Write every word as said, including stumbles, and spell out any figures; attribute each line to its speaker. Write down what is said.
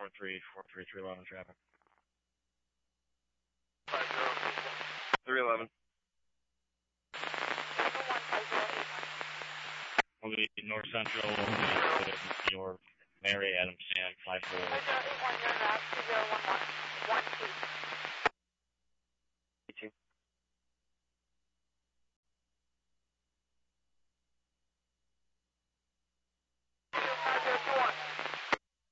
Speaker 1: four three, four three, three eleven traffic. three eleven. We'll be North Central, we'll be your Mary Adams Sam, five four. five zero eight one, you're route two zero one one, one two.